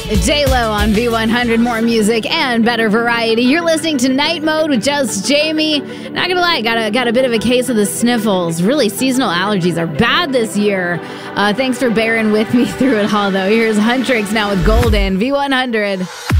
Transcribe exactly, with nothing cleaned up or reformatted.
J-Lo on V one hundred, more music and better variety. You're listening to Night Mode with Just Jamie. Not gonna lie, got a, got a bit of a case of the sniffles. Really, seasonal allergies are bad this year. Uh, thanks for bearing with me through it all, though. Here's Huntrix now with Golden, V one hundred.